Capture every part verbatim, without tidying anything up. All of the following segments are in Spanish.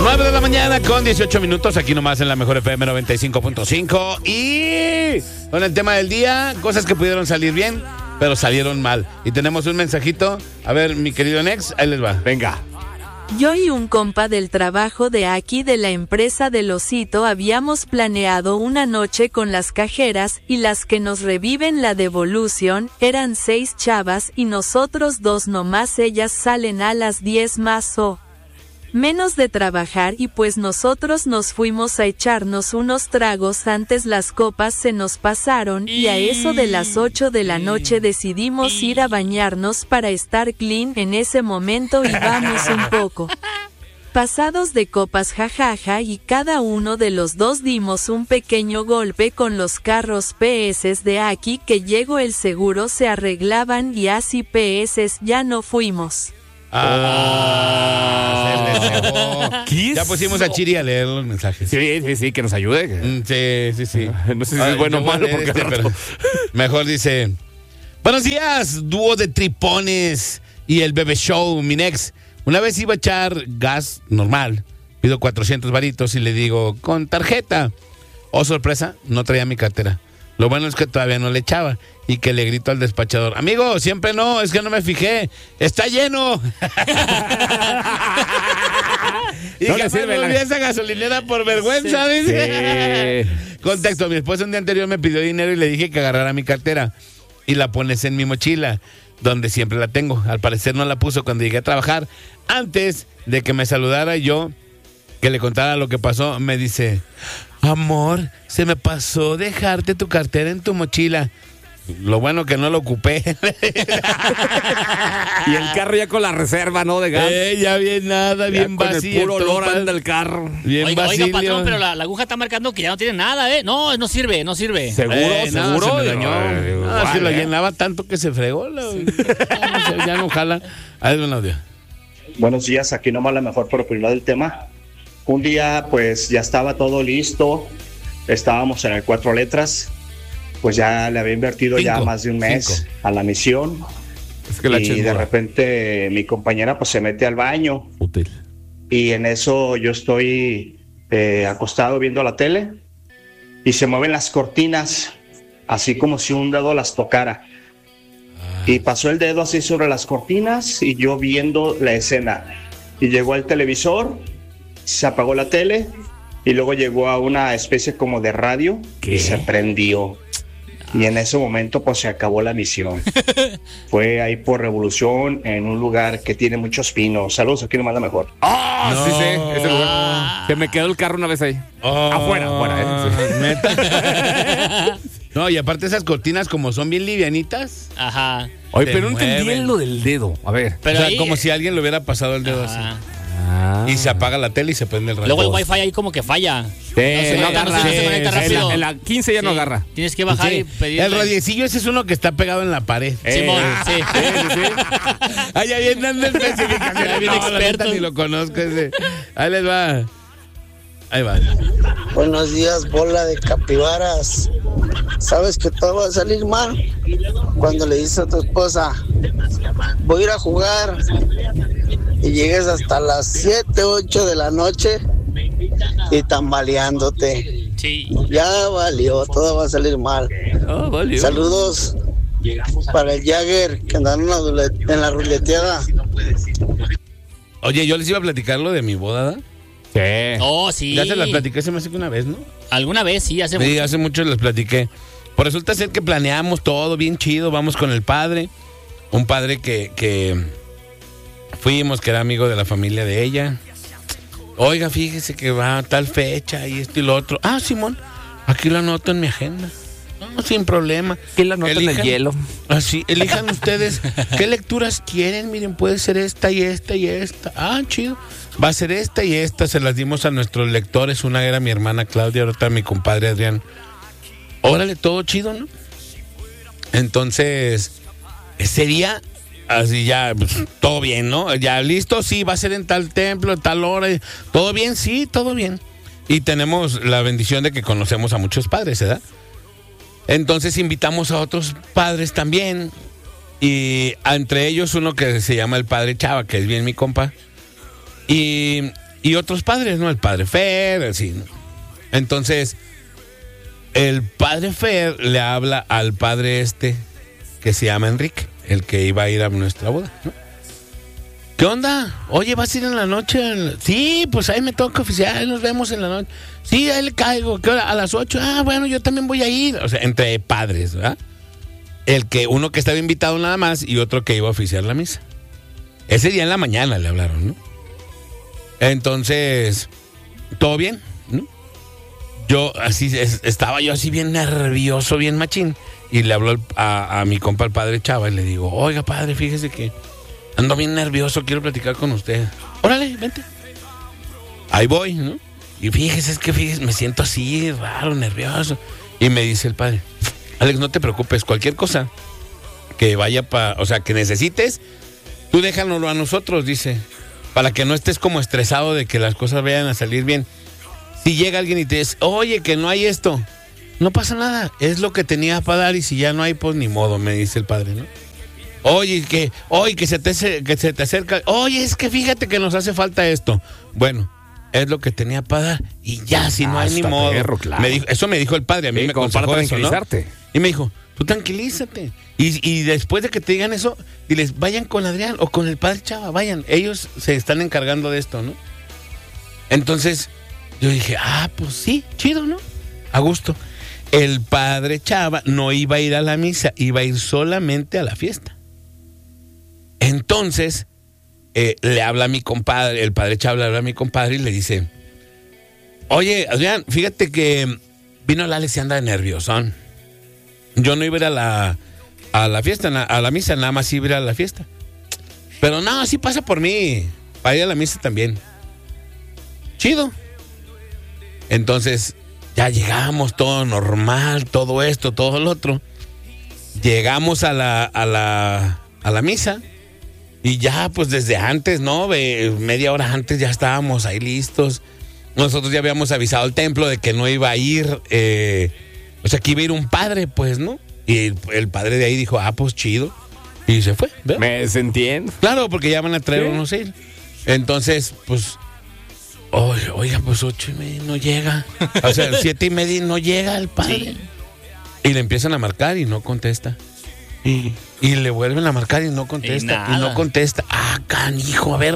nueve de la mañana con dieciocho minutos, aquí nomás en la mejor F M noventa y cinco punto cinco. Y con el tema del día, cosas que pudieron salir bien, pero salieron mal. Y tenemos un mensajito. A ver, mi querido Nex, ahí les va. Venga. Yo y un compa del trabajo de aquí de la empresa del Osito habíamos planeado una noche con las cajeras y las que nos reviven la devolución, eran seis chavas y nosotros dos nomás, ellas salen a las diez más o menos de trabajar y pues nosotros nos fuimos a echarnos unos tragos antes, las copas se nos pasaron y a eso de las ocho de la noche decidimos ir a bañarnos para estar clean en ese momento y vamos un poco pasados de copas, jajaja, y cada uno de los dos dimos un pequeño golpe con los carros P S de aquí, que llegó el seguro, se arreglaban y así P S ya no fuimos. Ah, se les ya pusimos a Chiri a leer los mensajes. Sí, sí, sí, que nos ayude. Mm, sí, sí, sí. No sé si es bueno o malo, porque este, pero mejor dice: buenos días, dúo de tripones y el Bebé Show, mi Nex. Una vez iba a echar gas normal, pido cuatrocientos varitos y le digo, con tarjeta. Oh, sorpresa, no traía mi cartera. Lo bueno es que todavía no le echaba y que le grito al despachador, amigo, siempre no, es que no me fijé, está lleno. Y no que me volví a esa gasolinera por vergüenza, sí, dice. Sí. Contexto, mi esposa un día anterior me pidió dinero y le dije que agarrara mi cartera y la pones en mi mochila, donde siempre la tengo. Al parecer no la puso cuando llegué a trabajar. Antes de que me saludara yo, que le contara lo que pasó, me dice, amor, se me pasó dejarte tu cartera en tu mochila. Lo bueno que no lo ocupé. Y el carro ya con la reserva, ¿no? De gas. Eh, ya bien nada, bien con vacío. El puro olor anda el carro. Bien oiga, vacío. Oiga, patrón, pero la, la aguja está marcando que ya no tiene nada, ¿eh? No, no sirve, no sirve. ¿Seguro? Eh, ¿Seguro? No, se me dañó. Ay, no, vale. es que lo llenaba tanto que se fregó. La... ya, ya no jala. Ahí es un audio. Buenos días, aquí nomás la mejor por opinar del tema. Un día, pues, ya estaba todo listo. Estábamos en el Cuatro Letras. Pues ya le había invertido cinco, ya más de un mes cinco. a la misión. Es que la y de repente mi compañera pues se mete al baño. Útil. Y en eso yo estoy eh, acostado viendo la tele y se mueven las cortinas, así como si un dedo las tocara. Ah. Y pasó el dedo así sobre las cortinas y yo viendo la escena. Y llegó al televisor, se apagó la tele y luego llegó a una especie como de radio. ¿Qué? Y se prendió. Y en ese momento pues se acabó la misión. Fue ahí por Revolución, en un lugar que tiene muchos pinos. Saludos, aquí nomás la mejor. ¡Ah! Oh, no. Sí, sí, ese lugar. Ah. Se me quedó el carro una vez ahí. Oh, afuera, afuera. ¿eh? Sí. No, y aparte esas cortinas como son bien livianitas. Ajá. Oye, pero no entendí mueven. lo del dedo. A ver. Pero o sea, ahí... como si alguien le hubiera pasado el dedo. Ajá. Así. Ah. Y se apaga la tele y se prende el radio. Luego el wifi ahí como que falla. Sí, no, se, no agarra. No se, no se conecta rápido. En la, en la quince ya sí, no agarra. Tienes que bajar sí. y pedir. El radiecillo ese es uno que está pegado en la pared. Simón, eh. sí. sí, sí, sí. Ahí ahí dando especificaciones. Bien no, experto. Ni lo conozco ese. Ahí les va. Ahí va. Buenos días, bola de capibaras. ¿Sabes que todo va a salir mal? Cuando le dices a tu esposa, voy a ir a jugar, y llegues hasta las siete, ocho de la noche y tambaleándote. Sí. Ya valió, todo va a salir mal. Oh, valió. Saludos para el Jagger, que andan en la, en la ruleteada. Oye, yo les iba a platicar lo de mi boda, ¿da? Sí. Oh, sí. Ya se las platiqué, se me hace que una vez, ¿no? Alguna vez, sí, hace sí, mucho. hace mucho les platiqué. Pues resulta ser que planeamos todo bien chido, vamos con el padre, un padre que, que fuimos, que era amigo de la familia de ella. Oiga, fíjese que va a tal fecha y esto y lo otro. Ah, Simón, aquí lo anoto en mi agenda. No, sin problema. Aquí lo anoto en el hielo. Así, elijan ustedes qué lecturas quieren. Miren, puede ser esta y esta y esta. Ah, chido. Va a ser esta y esta. Se las dimos a nuestros lectores. Una era mi hermana Claudia, otra mi compadre Adrián. Órale, todo chido, ¿no? Entonces, ese día, así ya, pues, todo bien, ¿no? Ya listo, sí, va a ser en tal templo, tal hora. Todo bien, sí, todo bien. Y tenemos la bendición de que conocemos a muchos padres, ¿verdad? Entonces invitamos a otros padres también. Y entre ellos uno que se llama el padre Chava, que es bien mi compa. Y y otros padres, ¿no? El padre Fer, así, ¿no? Entonces, el padre Fer le habla al padre este, que se llama Enrique, el que iba a ir a nuestra boda, ¿no? ¿Qué onda? Oye, ¿vas a ir en la noche? Sí, pues ahí me toca oficial, ahí nos vemos en la noche. Sí, ahí le caigo. ¿Qué hora? A las ocho. Ah, bueno, yo también voy a ir. O sea, entre padres, ¿verdad? El que, uno que estaba invitado nada más y otro que iba a oficiar la misa. Ese día en la mañana le hablaron, ¿no? Entonces, ¿todo bien? ¿No? Yo así, es, estaba yo así bien nervioso, bien machín. Y le habló a, a mi compa, el padre Chava, y le digo, oiga, padre, fíjese que ando bien nervioso, quiero platicar con usted. Órale, vente. Ahí voy, ¿no? Y fíjese, es que fíjese, me siento así, raro, nervioso. Y me dice el padre, Alex, no te preocupes, cualquier cosa que vaya para, o sea, que necesites, tú déjanoslo a nosotros, dice, para que no estés como estresado de que las cosas vayan a salir bien. Si llega alguien y te dice, oye, que no hay esto, no pasa nada, es lo que tenía para dar y si ya no hay, pues ni modo, me dice el padre, ¿no? Oye, que, oye, que se te, que se te acerca, oye, es que fíjate que nos hace falta esto. Bueno, es lo que tenía para dar y ya, si no ah, hay ni modo. Perro, claro. Me dijo, eso me dijo el padre, a mí sí, me aconsejó eso, ¿no? Y me dijo, tú tranquilízate. Y, y después de que te digan eso, diles, vayan con Adrián o con el padre Chava, vayan. Ellos se están encargando de esto, ¿no? Entonces, yo dije, ah, pues sí, chido, ¿no? A gusto. El padre Chava no iba a ir a la misa, iba a ir solamente a la fiesta. Entonces, eh, le habla a mi compadre, el padre Chava le habla a mi compadre y le dice, oye, Adrián, fíjate que vino el Alex y anda de nerviosón. Yo no iba a ir a la, a la fiesta, a la misa, nada más iba a ir a la fiesta. Pero no, sí pasa por mí, para ir a la misa también. Chido. Entonces, ya llegamos, todo normal, todo esto, todo lo otro. Llegamos a la, a la, a la misa. Y ya, pues desde antes, ¿no? De media hora antes ya estábamos ahí listos. Nosotros ya habíamos avisado al templo de que no iba a ir, eh, o sea, que iba a ir un padre, pues, ¿no? Y el, el padre de ahí dijo, ah, pues chido. Y se fue, ¿verdad? Me entiendo. Claro, porque ya van a traer, ¿sí? Unos él. Entonces, pues, oiga, oiga, pues ocho y media no llega. O sea, siete y media no llega el padre. Sí. Y le empiezan a marcar y no contesta. Y, y le vuelven a marcar y no contesta. Y, y no contesta. Ah, canijo, a ver.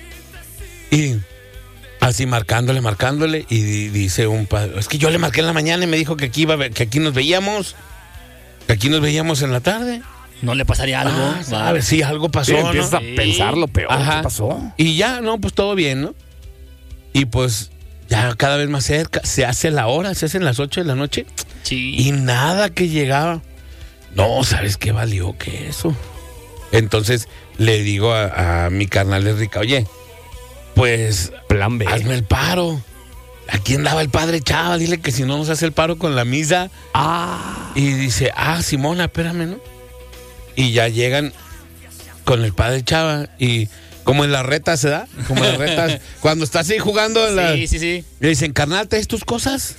Y así marcándole, marcándole. Y dice un padre, es que yo le marqué en la mañana y me dijo que aquí iba a ver, que aquí nos veíamos. Que aquí nos veíamos en la tarde. ¿No le pasaría algo? Ah, ¿sabes? Sí, algo pasó, sí, empiezas ¿no? a pensar lo peor. Ajá. ¿Qué pasó? Y ya, no, pues todo bien, ¿no? Y pues ya cada vez más cerca. Se hace la hora, se hacen las ocho de la noche. Sí. Y nada que llegaba. No, ¿sabes qué valió que eso? Entonces le digo a, a mi carnal Enrique, oye, pues plan B, hazme el paro. Aquí andaba el padre Chava, dile que si no nos hace el paro con la misa. Ah. Y dice, ah, Simona, espérame, ¿no? Y ya llegan con el padre Chava y como en las retas, ¿se da? Como en las retas, cuando estás ahí jugando en la... Sí, sí, sí. Le dicen, carnal, ¿traes tus cosas?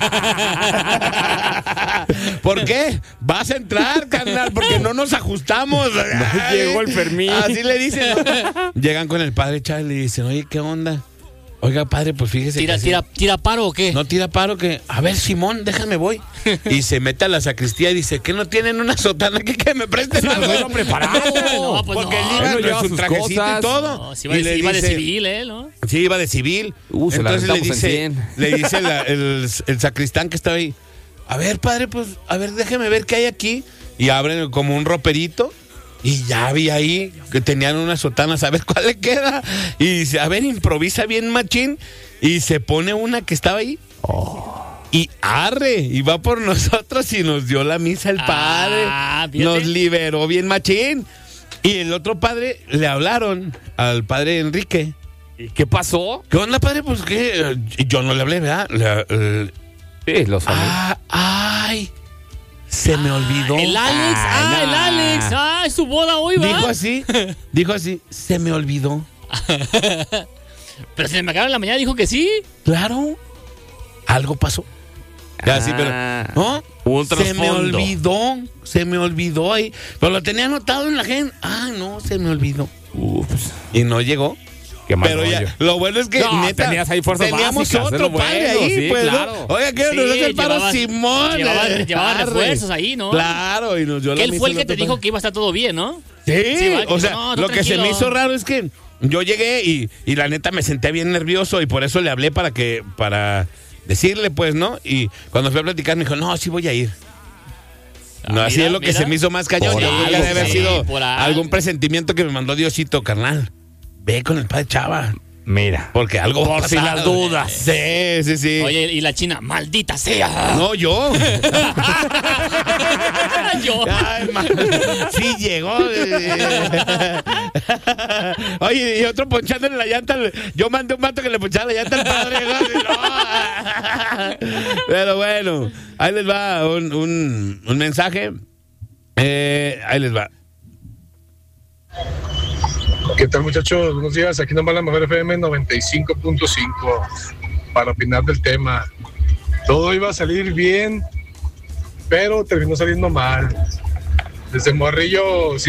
¿Por qué? Vas a entrar, carnal, porque no nos ajustamos. No llegó el permiso. Así le dicen, ¿no? Llegan con el padre Chava y le dicen, oye, ¿qué onda? Oiga, padre, pues fíjese. ¿Tira, que tira, ¿Tira paro o qué? No tira paro, que. A ver, Simón, déjame voy. Y se mete a la sacristía y dice, ¿qué no tienen una sotana que, que me presten algo? No, preparado. No, pues porque no. él iba, Bueno, lleva su sus trajecito cosas. y todo. No, si iba, y de, le iba dice, de civil, ¿eh? ¿No? Sí, iba de civil. Uh, Entonces le dice, en le dice la, el, el sacristán que estaba ahí, a ver, padre, pues, a ver, déjeme ver qué hay aquí. Y abren como un roperito. Y ya vi ahí que tenían unas sotanas, a ver cuál le queda. Y dice, a ver, improvisa bien machín. Y se pone una que estaba ahí. Oh. Y arre, y va por nosotros y nos dio la misa el padre. Ah, nos liberó bien machín. Y el otro padre, le hablaron al padre Enrique. ¿Y qué pasó? ¿Qué onda, padre? Pues que yo no le hablé, ¿verdad? Le, le, sí, lo sabía. Ah, ay. Se me olvidó. El Alex, ah, ah el Alex, ah, es su boda hoy, ¿va? Dijo así, dijo así, se me olvidó. Pero si me acaba en la mañana dijo que sí. Claro, algo pasó. Ya, ah, sí, pero no, un se me olvidó, se me olvidó ahí. Pero lo tenía anotado en la agenda. Ah, no, se me olvidó. Ups. Y no llegó. Qué mal Pero rollo. ya, lo bueno es que No, neta, tenías ahí fuerzas teníamos básicas, es otro lo padre bueno, ahí, sí, pues, claro. ¿no? Oiga, ¿qué? Sí, Nos hace el paro llevabas- Simón. llevabas- eh, llevaban arre. refuerzos ahí, ¿no? Claro, y nos dio Que la él misa fue el el que te otro dijo padre. que iba a estar todo bien, ¿no? Sí, Sí, va, o que sea, no, tú lo que se tranquilo. me hizo raro es que yo llegué y, y la neta me senté bien nervioso y por eso le hablé para que, para decirle, pues, ¿no? Y cuando fui a platicar me dijo, no, sí voy a ir. No, Ah, así mira, es lo que mira. se me hizo más cañón. Por Yo creo que algo, debe haber sí, sido por algo. algún presentimiento que me mandó Diosito, carnal. Ve con el padre Chava. Mira. Porque algo va a Por si pasar. las dudas. Sí, sí, sí. Oye, y la china, maldita sea. No, yo. Yo. Ay, man. Sí llegó. Oye, y otro ponchándole la llanta. Yo mandé un vato que le ponchara la llanta al padre. No. Pero bueno, ahí les va un, un, un mensaje. Eh, ahí les va. ¿Qué tal, muchachos? Buenos días. Aquí nomás la mejor F M noventa y cinco punto cinco para opinar del tema. Todo iba a salir bien, pero terminó saliendo mal. Desde morrillo